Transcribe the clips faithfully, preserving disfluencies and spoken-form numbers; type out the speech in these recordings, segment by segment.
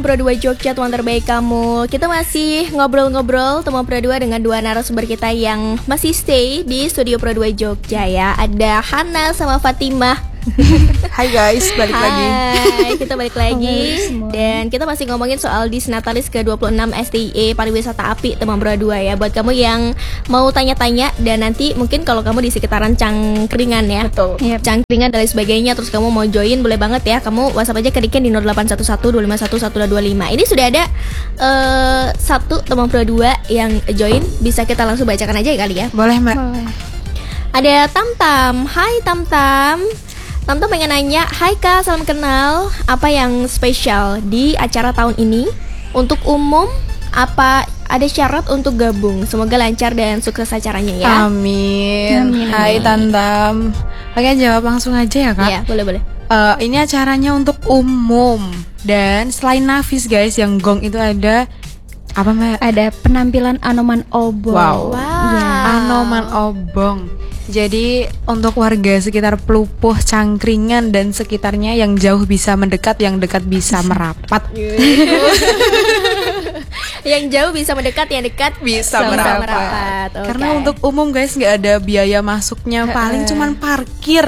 Pro dua Jogja, teman terbaik kamu. Kita masih ngobrol-ngobrol teman Pro dua dengan dua narasumber kita yang masih stay di studio Pro dua Jogja ya. Ada Hana sama Fatimah. Hai guys, balik Hai, lagi. Hai, kita balik lagi. Dan kita masih ngomongin soal Disnatalis ke dua puluh enam S T I E Pariwisata Api teman Pro dua ya. Buat kamu yang mau tanya-tanya dan nanti mungkin kalau kamu di sekitaran Cangkringan ya. Betul. Yep. Cangkringan dan lain sebagainya, terus kamu mau join boleh banget ya. Kamu WhatsApp aja ke Diken di nol delapan satu satu dua lima satu satu dua lima. Ini sudah ada uh, satu teman Pro dua yang join. Bisa kita langsung bacakan aja ya kali ya. Boleh, Mbak. Boleh. Ada Tam Tam. Hai Tam Tam. Tam Tam pengen nanya, hai Kak, salam kenal. Apa yang spesial di acara tahun ini? Untuk umum, apa ada syarat untuk gabung? Semoga lancar dan sukses acaranya ya. Amin. Amin. Hai Tantam. Oke, jawab langsung aja ya Kak. Iya, boleh boleh. Uh, ini acaranya untuk umum. Dan selain Nafis guys, yang gong itu ada apa Mbak? Ada penampilan Anoman Obong. Wow. Wow. Ya. Anoman Obong. Jadi untuk warga sekitar Pelupuh, Cangkringan dan sekitarnya, yang jauh bisa mendekat, yang dekat bisa merapat. Yang jauh bisa mendekat, yang dekat bisa, bisa merapat. merapat. Okay. Karena untuk umum guys nggak ada biaya masuknya, paling cuman parkir.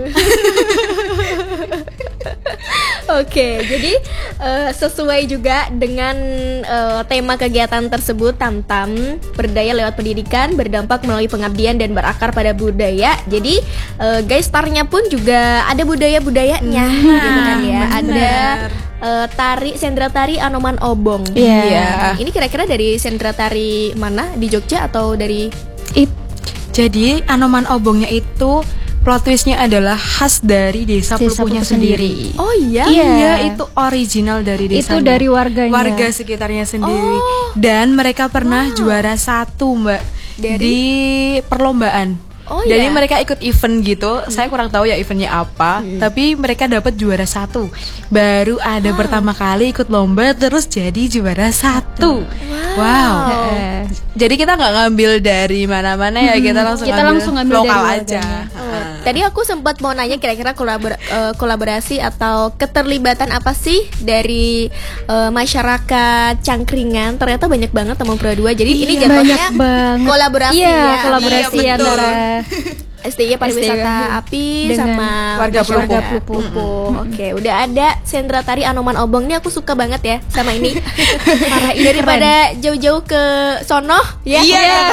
Oke, jadi uh, sesuai juga dengan uh, tema kegiatan tersebut, Tam Tam berdaya lewat pendidikan, berdampak melalui pengabdian dan berakar pada budaya. Jadi uh, guys, startnya pun juga ada budaya-budayanya, nah, gitu kan ya. Bener. Ada uh, tari sendra tari Anoman Obong. Iya. Yeah. Yeah. Ini kira-kira dari sendra tari mana, di Jogja atau dari? It. Jadi Anoman Obongnya itu plot twistnya adalah khas dari desa, desa Pelupuhnya sendiri. Oh iya? Iya, itu original dari desa. Itu dari warganya. Warga sekitarnya sendiri. Oh. Dan mereka pernah wow. juara satu Mbak dari? Di perlombaan. Oh, Jadi iya? mereka ikut event gitu. Hmm. Saya kurang tahu ya eventnya apa. Hmm. Tapi mereka dapat juara satu. Baru ada wow. pertama kali ikut lomba terus jadi juara satu. Wow. wow. Uh. Jadi kita nggak ngambil dari mana-mana ya, kita langsung kita ngambil, langsung ngambil lokal dari aja. Oh. Tadi aku sempat mau nanya kira-kira kolabor- uh, kolaborasi atau keterlibatan apa sih dari uh, masyarakat Cangkringan. Ternyata banyak banget teman Pro dua. Jadi iya, ini jatuhnya kolaborasi iya, ya. Kolaborasi iya, antara S T I Pariwisata Api dengan sama warga Pelupuh. Pelupuh. Mm-hmm. Oke, udah ada sendra tari Anoman Obong. Ini aku suka banget ya sama ini. Parah, ini daripada keren. Jauh-jauh ke sono ya. Iya. Yeah.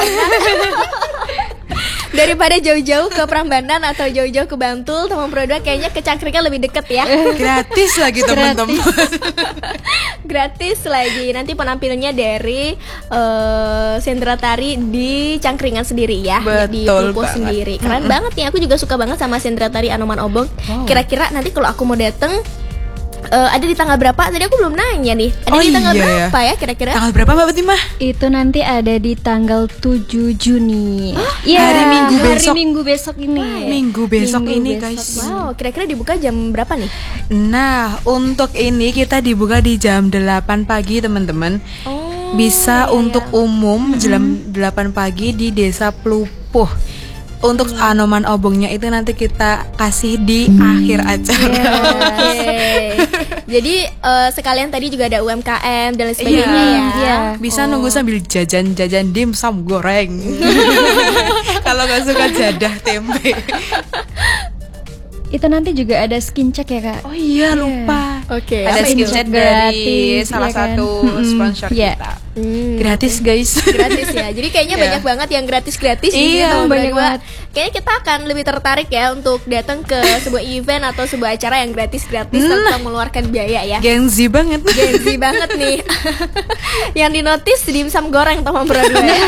Daripada jauh-jauh ke Prambanan atau jauh-jauh ke Bantul, teman Pro dua kayaknya ke Cangkringan lebih deket ya. Gratis lagi teman-teman. Gratis lagi. Nanti penampilannya dari uh, sendra tari di Cangkringan sendiri ya. Betul di Pelupuh banget. sendiri. Keren mm-hmm. banget nih. Aku juga suka banget sama sendra tari Anoman Obong. Wow. Kira-kira nanti kalau aku mau dateng, Uh, ada di tanggal berapa? Tadi aku belum nanya nih. Ada oh di tanggal iya, berapa ya? ya kira-kira? Tanggal berapa Mbak Fatimah? Itu nanti ada di tanggal tujuh Juni. Ya, hari Minggu besok. Hari Minggu besok ini. Wow. Minggu besok Minggu ini besok. guys. Wow, kira-kira dibuka jam berapa nih? Nah, untuk ini kita dibuka di jam delapan pagi teman-teman. Oh, bisa iya, untuk iya. umum jam delapan pagi di Desa Pelupuh. Untuk hmm. Anoman Obongnya itu nanti kita kasih di hmm. akhir acara. Yeah. Okay. Jadi uh, sekalian tadi juga ada U M K M dan lain sebagainya yeah. ya. Yeah. Bisa oh. nunggu sambil jajan-jajan dimsum goreng. Kalau nggak suka jadah tempe. Itu nanti juga ada skin check ya Kak. Oh iya, yeah. lupa. Oke, ada apa skin itu? check dari Gratis, salah ya kan? satu sponsor yeah. kita. Hmm. Gratis guys. Gratis ya. Jadi kayaknya yeah. banyak banget yang gratis-gratis. Iya, banyak banget. Kayaknya kita akan lebih tertarik ya untuk datang ke sebuah event atau sebuah acara yang gratis-gratis hmm. tanpa mengeluarkan biaya ya. Gengsi banget. Gengsi banget nih. Yang dinotis dimsum goreng teman Pro dua ya.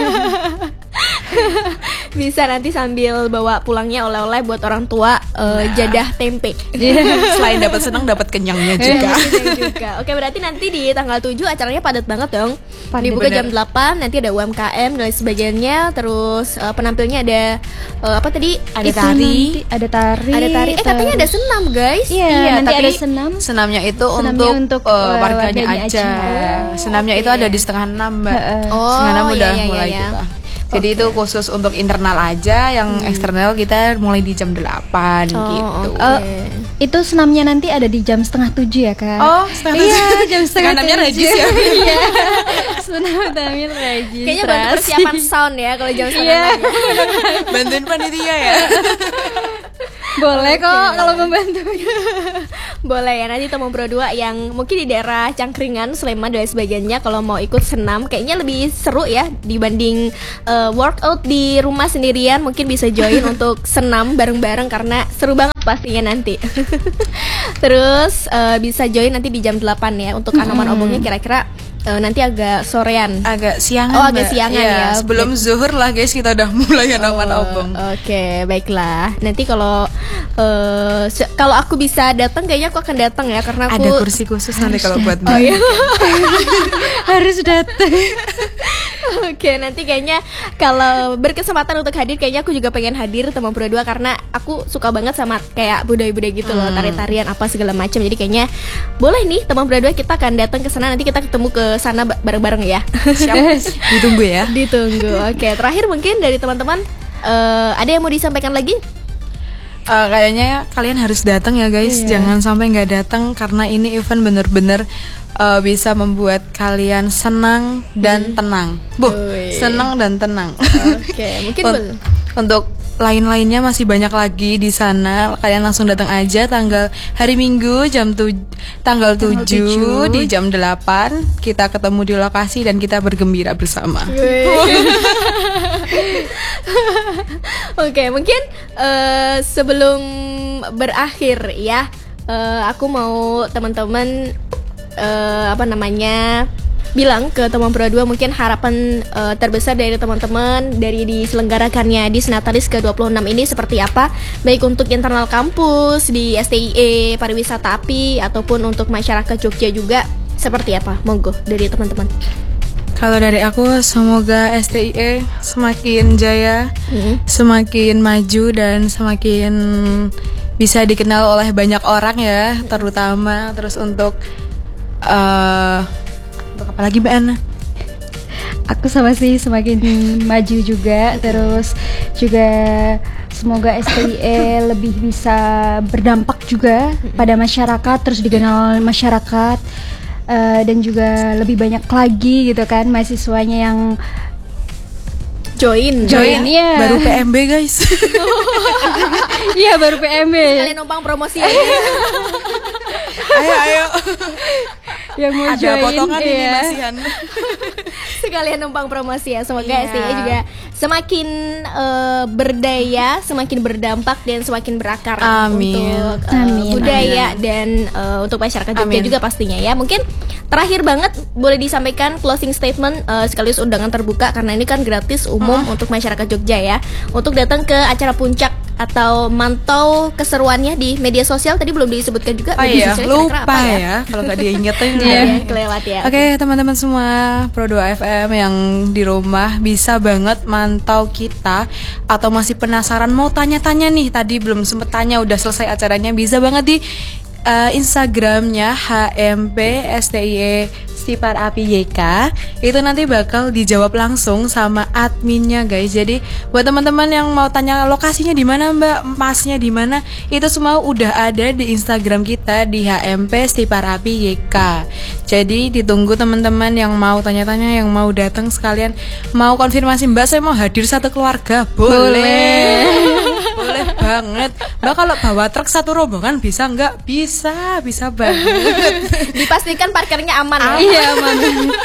Bisa nanti sambil bawa pulangnya oleh-oleh buat orang tua, uh, jadah tempe. Selain dapat senang, dapat kenyangnya juga. juga. Oke, berarti nanti di tanggal tujuh acaranya padat banget dong. Padat. Dibuka Bener. jam delapan, nanti ada U M K M dan lain sebagainya. Terus uh, penampilnya ada uh, apa tadi? Ada Itu tari. Nanti ada tari. Ada tari. Eh katanya ada senam, guys. Iya, Iya, nanti tapi ada senam. Senamnya itu Senamnya untuk, untuk, uh, uh, warganya warganya aja. aja. Oh, Senamnya oke. itu ada di setengah enam Mbak. Oh, setengah enam udah iya, iya, mulai iya. kita. Jadi okay. itu khusus untuk internal aja, yang hmm. eksternal kita mulai di jam delapan oh, gitu. Okay. Itu senamnya nanti ada di jam setengah tujuh ya kak? Oh, setengah Iya, jam setengah tujuh. Senamnya Regis ya? Iya, senam namanya Regis. Kayaknya bantu persiapan sound ya kalau jam setengah Iya. enam ya. Bantuin panitia ya. Boleh kok kalau membantu. Boleh ya, nanti teman berdua yang mungkin di daerah Cangkringan, Sleman dan sebagainya kalau mau ikut senam kayaknya lebih seru ya dibanding uh, workout di rumah sendirian. Mungkin bisa join untuk senam bareng-bareng karena seru banget pastinya nanti. Terus uh, bisa join nanti di jam delapan ya untuk Anoman Obongnya kira-kira uh, nanti agak sorean. Agak siangan. Oh, agak Mbak. siangan Iya, ya. Sebelum zuhur lah guys, kita udah mulai Anoman Obong. Oke, baiklah. Nanti kalau uh, se- kalau aku bisa datang, kayaknya aku akan datang ya karena aku Ada kursi khusus nanti kalau buat Mbak. Oh iya. Harus datang. Oke, nanti kayaknya kalau berkesempatan untuk hadir, kayaknya aku juga pengen hadir teman berdua karena aku suka banget sama kayak budaya-budaya gitu loh, tari-tarian apa segala macam. Jadi kayaknya boleh nih teman berdua kita akan datang ke sana, nanti kita ketemu ke sana ba- bareng-bareng ya. Siap. Ditunggu ya. Ditunggu. Oke, terakhir mungkin dari teman-teman eh, ada yang mau disampaikan lagi? Uh, kayaknya kalian harus datang ya guys. Iya. Jangan sampai nggak datang karena ini event bener-bener uh, bisa membuat kalian senang dan tenang. Buh, Wih. senang dan tenang. Oke, mungkin Un- bel- Untuk lain-lainnya masih banyak lagi di sana. Kalian langsung datang aja tanggal hari Minggu jam tuj- tanggal tujuh di jam delapan kita ketemu di lokasi dan kita bergembira bersama. Oke, mungkin eh, sebelum berakhir ya, eh, aku mau teman-teman eh, apa namanya bilang ke teman berdua mungkin harapan eh, terbesar dari teman-teman dari diselenggarakannya di Senatalis ke dua puluh enam ini seperti apa, baik untuk internal kampus di S T I E Pariwisata A P I ataupun untuk masyarakat Jogja juga seperti apa, monggo dari teman-teman. Kalau dari aku, semoga S T I E semakin jaya, Hmm. semakin maju dan semakin bisa dikenal oleh banyak orang ya, terutama terus untuk uh, untuk apa lagi Mbak Ana? Aku sama sih semakin maju juga, terus juga semoga S T I E lebih bisa berdampak juga pada masyarakat, terus dikenal masyarakat, eh, dan juga lebih banyak lagi gitu kan mahasiswanya yang Join, join ya. Baru P M B guys. Iya baru P M B. Kalian numpang promosi aja. Ayo ayo. Yang mau Ada join potongan ini iya. masihan. Sekalian numpang promosi ya. Semoga Iya. S T I E juga semakin eh, berdaya, semakin berdampak dan semakin berakar Amin. untuk eh, Amin. budaya dan eh, untuk masyarakat Jogja Amin. juga pastinya ya. Mungkin terakhir banget boleh disampaikan closing statement eh, sekaligus undangan terbuka karena ini kan gratis umum untuk masyarakat Jogja ya. Untuk datang ke acara puncak atau mantau keseruannya di media sosial tadi belum disebutkan juga. Oh media iya, sosialnya kira-kira lupa apa ya kalau nggak diingetin. Iya, ya. kelewat ya. Oke teman-teman semua Pro dua F M yang di rumah bisa banget mantau kita atau masih penasaran mau tanya-tanya nih, tadi belum sempet tanya udah selesai acaranya, bisa banget di uh, Instagramnya H M P S T I E Stipar A P Y K. Itu nanti bakal dijawab langsung sama adminnya guys. Jadi buat teman-teman yang mau tanya lokasinya di mana Mbak, masnya di mana, itu semua udah ada di Instagram kita di H M P Stipar A P Y K. Jadi ditunggu teman-teman yang mau tanya-tanya, yang mau datang sekalian mau konfirmasi Mbak saya mau hadir satu keluarga. Boleh. Boleh banget. Mbak kalau bawa truk satu rombongan bisa nggak? Bisa, bisa banget. Dipastikan parkirnya aman ya. Iya aman.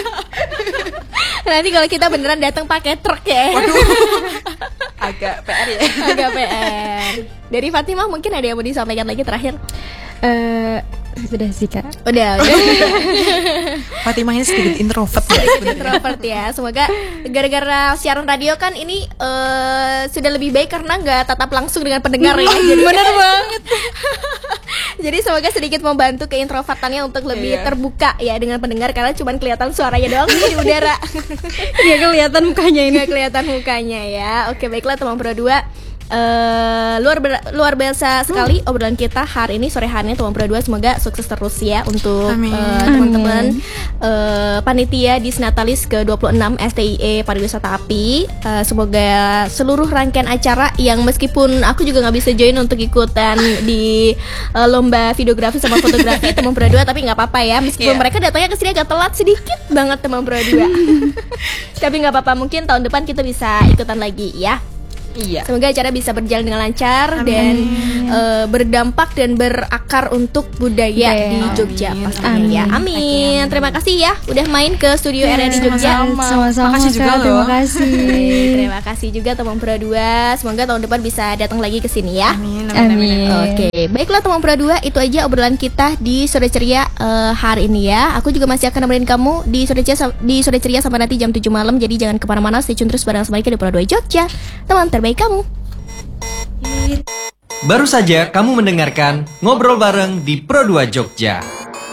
Nanti kalau kita beneran datang pakai truk ya. Agak P R ya. Agak P R. Dari Fatimah mungkin ada yang mau disampaikan lagi terakhir? Eh, sudah sih kak. Udah, udah. Fatimah ini sedikit introvert ya. Sedikit introvert ya. Semoga gara-gara siaran radio kan ini eh, sudah lebih baik karena nggak tatap langsung dengan pendengar ya. Jadi benar banget. Jadi semoga sedikit membantu keintrovertannya untuk lebih Iya. terbuka ya dengan pendengar karena cuma kelihatan suaranya doang di udara. Iya kelihatan mukanya ini. Nggak kelihatan mukanya ya. Oke baiklah teman Pro dua. Eh, luar ber- luar biasa sekali obrolan kita hari ini sore hari ini teman Pro dua, semoga sukses terus ya untuk Amin. eh, teman-teman uh, panitia Disnatalis ke dua puluh enam S T I E Pariwisata A P I. Uh, semoga seluruh rangkaian acara yang meskipun aku juga nggak bisa join untuk ikutan di uh, lomba videografi sama fotografi teman Pro dua, tapi nggak apa-apa ya, meskipun Yeah. mereka datangnya ke sini agak telat sedikit banget teman Pro dua. Tapi nggak apa-apa, mungkin tahun depan kita bisa ikutan lagi ya. Iya. Semoga acara bisa berjalan dengan lancar dan uh, berdampak dan berakar untuk budaya Budaya. di Jogja Amin. pastinya Amin. ya. Amin. Terima kasih ya udah main ke studio R R di Jogja. sama-sama. Sama-sama Makasih juga Kak, loh. terima kasih. Terima kasih juga teman Pro dua. Semoga tahun depan bisa datang lagi ke sini ya. Amin, amin, amin. Amin. Oke, baiklah teman Pro dua, itu aja obrolan kita di Sore Ceria eh, hari ini ya. Aku juga masih akan nemenin kamu di Sore Ceria di Sore Ceria sampai nanti jam tujuh malam. Jadi jangan kemana-mana, stay tune terus bareng sama Ika di Pro dua Jogja, teman terbaik kamu. Baru saja kamu mendengarkan Ngobrol Bareng di Pro dua Jogja.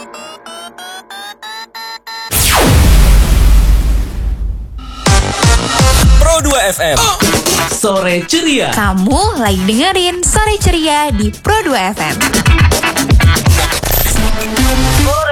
Pro dua F M. Sore ceria. Kamu lagi dengerin Sore Ceria di Pro dua F M. Sore